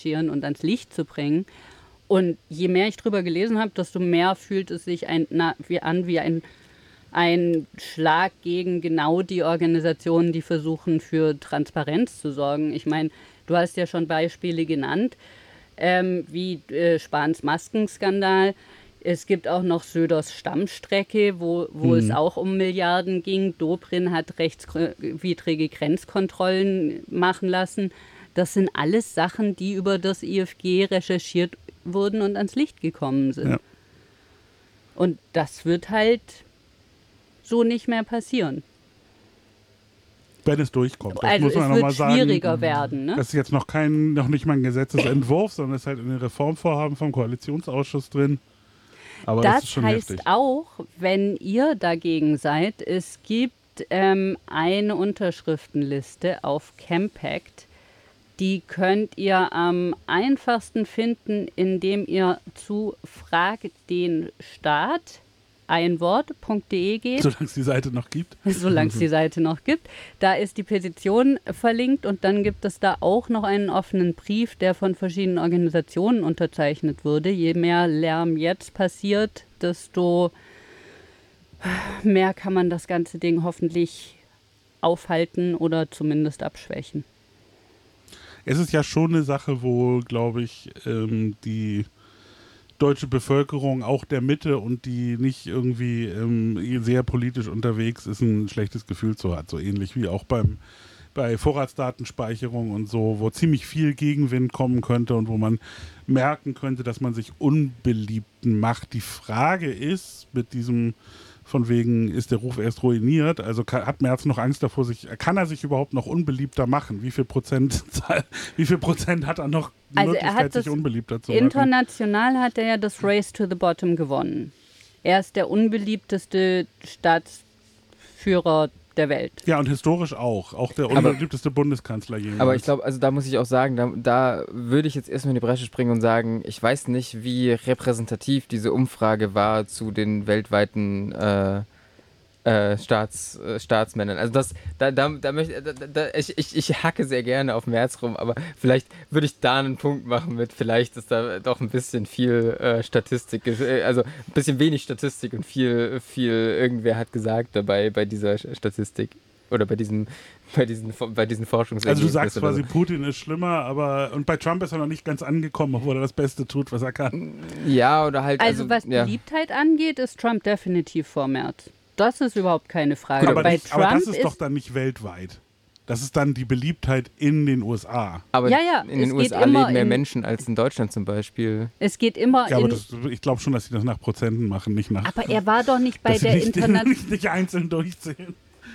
und ans Licht zu bringen. Und je mehr ich drüber gelesen habe, desto mehr fühlt es sich wie ein Schlag gegen genau die Organisationen, die versuchen, für Transparenz zu sorgen. Ich meine, du hast ja schon Beispiele genannt, wie Spahns Maskenskandal. Es gibt auch noch Söders Stammstrecke, wo es auch um Milliarden ging. Dobrindt hat rechtswidrige Grenzkontrollen machen lassen. Das sind alles Sachen, die über das IFG recherchiert wurden und ans Licht gekommen sind. Ja. Und das wird halt so nicht mehr passieren. Wenn es durchkommt. Das also muss man es wird noch mal schwieriger sagen, werden. Ne? Das ist jetzt noch nicht mal ein Gesetzesentwurf, sondern es ist halt in den Reformvorhaben vom Koalitionsausschuss drin. Aber das ist schon heißt heftig. Auch, wenn ihr dagegen seid, es gibt eine Unterschriftenliste auf Campact. Die könnt ihr am einfachsten finden, indem ihr zu Frag den Staat einwort.de geht. Solange es die Seite noch gibt. Solange es die Seite noch gibt. Da ist die Petition verlinkt und dann gibt es da auch noch einen offenen Brief, der von verschiedenen Organisationen unterzeichnet wurde. Je mehr Lärm jetzt passiert, desto mehr kann man das ganze Ding hoffentlich aufhalten oder zumindest abschwächen. Es ist ja schon eine Sache, wo, glaube ich, die deutsche Bevölkerung, auch der Mitte und die nicht irgendwie sehr politisch unterwegs ist, ein schlechtes Gefühl zu hat. So ähnlich wie auch bei Vorratsdatenspeicherung und so, wo ziemlich viel Gegenwind kommen könnte und wo man merken könnte, dass man sich unbeliebten macht. Die Frage ist mit diesem von wegen, ist der Ruf erst ruiniert? Also hat Merz noch Angst davor, kann er sich überhaupt noch unbeliebter machen? Wie viel Prozent hat er noch die Möglichkeit, sich unbeliebter zu machen? International hat er ja das Race to the Bottom gewonnen. Er ist der unbeliebteste Staatsführer der Welt. Ja, und historisch auch der unbeliebteste Bundeskanzler jemals. Aber ich glaube, also da muss ich auch sagen, da würde ich jetzt erstmal in die Bresche springen und sagen, ich weiß nicht, wie repräsentativ diese Umfrage war zu den weltweiten Staatsmännern. Also ich hacke sehr gerne auf Merz rum, aber vielleicht würde ich da einen Punkt machen mit, vielleicht ist da doch ein bisschen viel Statistik, also ein bisschen wenig Statistik und viel irgendwer hat gesagt dabei bei dieser Statistik oder bei diesen Forschungsergebnissen. Also du sagst quasi, Putin ist schlimmer, und bei Trump ist er noch nicht ganz angekommen, obwohl er das Beste tut, was er kann. Ja, oder halt... Also was Beliebtheit angeht, ist Trump definitiv vor Merz. Das ist überhaupt keine Frage. Gut, aber das ist doch dann nicht weltweit. Das ist dann die Beliebtheit in den USA. Aber in den USA leben mehr Menschen als in Deutschland zum Beispiel. Es geht immer aber ich glaube schon, dass sie das nach Prozenten machen, nicht nach... Aber er war doch nicht bei der Internationalen... nicht einzeln durchzählen.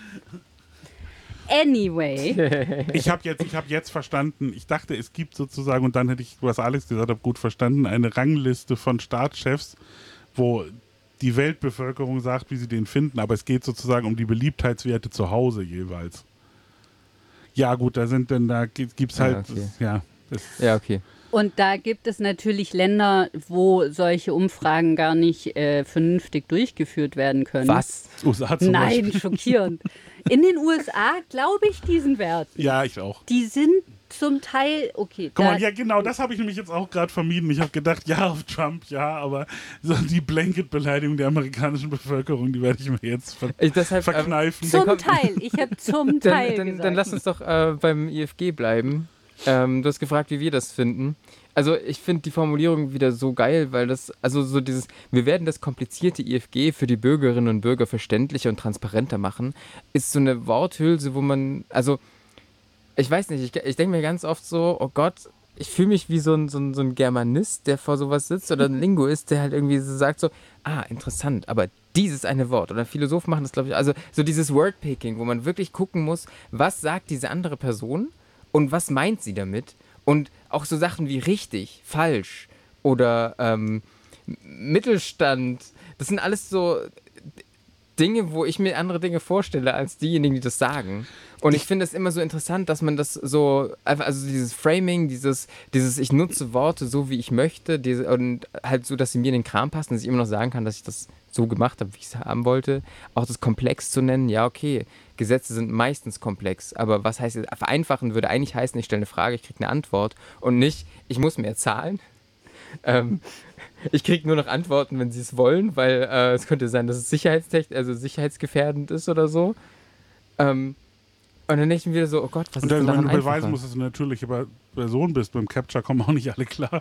Anyway. Ich habe jetzt verstanden, ich dachte, es gibt sozusagen, und dann hätte ich, was Alex gesagt hat, gut verstanden, eine Rangliste von Staatschefs, wo die Weltbevölkerung sagt, wie sie den finden, aber es geht sozusagen um die Beliebtheitswerte zu Hause jeweils. Ja gut, da gibt es halt, okay. Und da gibt es natürlich Länder, wo solche Umfragen gar nicht vernünftig durchgeführt werden können. Was? USA zum Nein, Beispiel. schockierend. In den USA glaube ich diesen Werten. Ja, ich auch. Die sind zum Teil, okay. Guck mal, ja genau, das habe ich nämlich jetzt auch gerade vermieden. Ich habe gedacht, ja, auf Trump, ja, aber so die Blanket-Beleidigung der amerikanischen Bevölkerung, die werde ich mir jetzt verkneifen. Zum Teil, ich habe zum Teil gesagt. Dann lass uns doch beim IFG bleiben. Du hast gefragt, wie wir das finden. Also ich finde die Formulierung wieder so geil, weil das, also so dieses, wir werden das komplizierte IFG für die Bürgerinnen und Bürger verständlicher und transparenter machen, ist so eine Worthülse, wo man, also ich weiß nicht, ich denke mir ganz oft so, oh Gott, ich fühle mich wie so ein Germanist, der vor sowas sitzt, oder ein Linguist, der halt irgendwie so sagt so, interessant, aber dieses eine Wort, oder Philosophen machen das, glaube ich, also so dieses Wordpicking, wo man wirklich gucken muss, was sagt diese andere Person und was meint sie damit, und auch so Sachen wie richtig, falsch oder Mittelstand, das sind alles so Dinge, wo ich mir andere Dinge vorstelle, als diejenigen, die das sagen. Und ich finde es immer so interessant, dass man das so, also dieses Framing, dieses ich nutze Worte so, wie ich möchte, und halt so, dass sie mir in den Kram passen, dass ich immer noch sagen kann, dass ich das so gemacht habe, wie ich es haben wollte. Auch das komplex zu nennen, ja, okay, Gesetze sind meistens komplex, aber was heißt, vereinfachen würde eigentlich heißen, ich stelle eine Frage, ich kriege eine Antwort und nicht, ich muss mehr zahlen. Ich kriege nur noch Antworten, wenn sie es wollen, weil es könnte sein, dass es sicherheitsgefährdend ist oder so. Und dann denke ich mir wieder so, oh Gott, was ist denn daran wenn du einfacher? beweisen musst, dass du eine natürliche Person bist, beim Capture kommen auch nicht alle klar.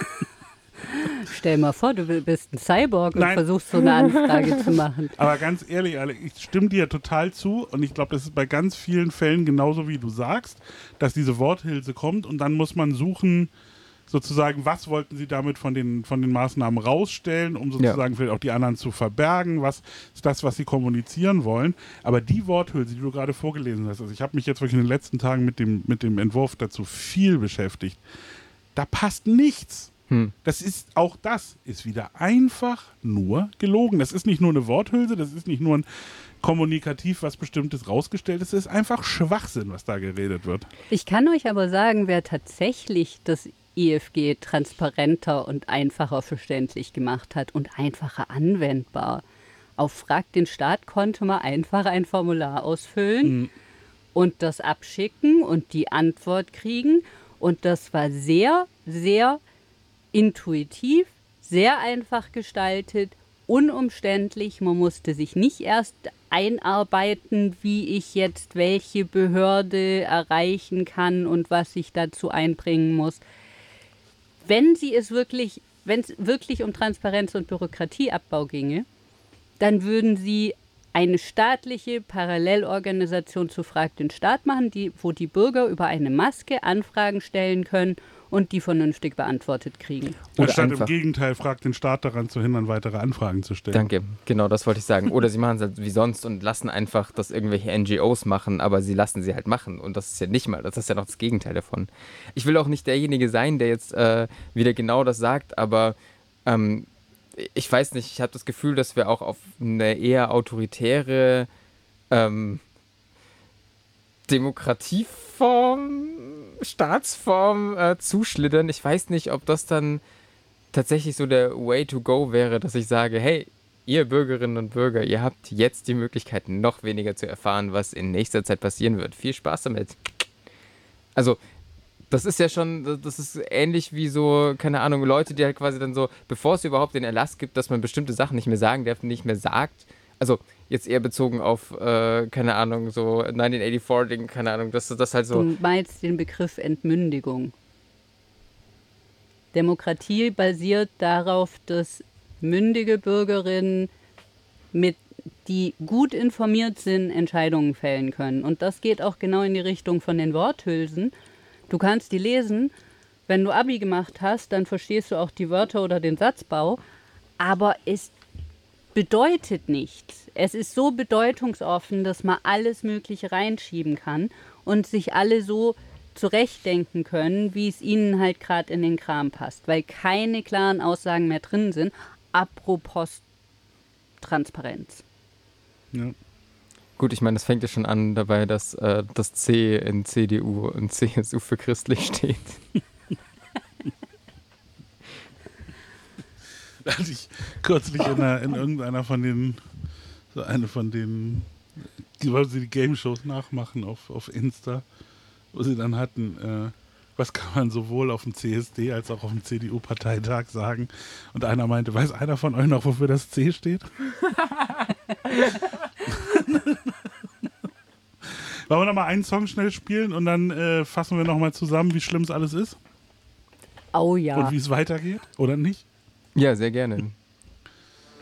Stell mal vor, du bist ein Cyborg und Nein. versuchst so eine Anfrage zu machen. Aber ganz ehrlich, Alex, ich stimme dir total zu und ich glaube, das ist bei ganz vielen Fällen genauso, wie du sagst, dass diese Worthülse kommt und dann muss man suchen, sozusagen, was wollten sie damit von den Maßnahmen rausstellen, um sozusagen vielleicht auch die anderen zu verbergen, was ist das, was sie kommunizieren wollen. Aber die Worthülse, die du gerade vorgelesen hast, also ich habe mich jetzt wirklich in den letzten Tagen mit dem Entwurf dazu viel beschäftigt, da passt nichts. Das ist wieder einfach nur gelogen. Das ist nicht nur eine Worthülse, das ist nicht nur ein kommunikativ was Bestimmtes rausgestellt ist, es ist einfach Schwachsinn, was da geredet wird. Ich kann euch aber sagen, wer tatsächlich das IFG transparenter und einfacher verständlich gemacht hat und einfacher anwendbar. Auf Frag den Staat konnte man einfach ein Formular ausfüllen und das abschicken und die Antwort kriegen. Und das war sehr, sehr intuitiv, sehr einfach gestaltet, unumständlich. Man musste sich nicht erst einarbeiten, wie ich jetzt welche Behörde erreichen kann und was ich dazu einbringen muss. Wenn es wirklich um Transparenz und Bürokratieabbau ginge, dann würden sie eine staatliche Parallelorganisation zu Frag den Staat machen, wo die Bürger über eine Maske Anfragen stellen können und die vernünftig beantwortet kriegen. Anstatt im Gegenteil, Frag den Staat daran zu hindern, weitere Anfragen zu stellen. Danke, genau, das wollte ich sagen. Oder sie machen es halt wie sonst und lassen einfach das irgendwelche NGOs machen, aber sie lassen sie halt machen. Und das ist ja nicht mal, das ist ja noch das Gegenteil davon. Ich will auch nicht derjenige sein, der jetzt wieder genau das sagt, aber ich weiß nicht, ich habe das Gefühl, dass wir auch auf eine eher autoritäre Demokratieform, Staatsform zuschlittern. Ich weiß nicht, ob das dann tatsächlich so der Way to go wäre, dass ich sage, hey, ihr Bürgerinnen und Bürger, ihr habt jetzt die Möglichkeit, noch weniger zu erfahren, was in nächster Zeit passieren wird. Viel Spaß damit. Also, das ist ja schon, das ist ähnlich wie so, keine Ahnung, Leute, die halt quasi dann so, bevor es überhaupt den Erlass gibt, dass man bestimmte Sachen nicht mehr sagen darf, nicht mehr sagt. Also, jetzt eher bezogen auf, keine Ahnung, so 1984-Ding, keine Ahnung, das halt so. Du meinst den Begriff Entmündigung. Demokratie basiert darauf, dass mündige Bürgerinnen, die gut informiert sind, Entscheidungen fällen können. Und das geht auch genau in die Richtung von den Worthülsen. Du kannst die lesen, wenn du Abi gemacht hast, dann verstehst du auch die Wörter oder den Satzbau, aber es bedeutet nichts. Es ist so bedeutungsoffen, dass man alles Mögliche reinschieben kann und sich alle so zurechtdenken können, wie es ihnen halt gerade in den Kram passt, weil keine klaren Aussagen mehr drin sind. Apropos Transparenz. Ja. Gut, ich meine, das fängt ja schon an dabei, dass das C in CDU und CSU für christlich steht. Da hatte ich kürzlich in irgendeiner von den, so eine von den, wo sie die Game-Shows nachmachen auf Insta, wo sie dann hatten, was kann man sowohl auf dem CSD als auch auf dem CDU-Parteitag sagen? Und einer meinte, weiß einer von euch noch, wofür das C steht? Wollen wir noch mal einen Song schnell spielen und dann fassen wir noch mal zusammen, wie schlimm es alles ist? Oh ja. Und wie es weitergeht, oder nicht? Ja, sehr gerne.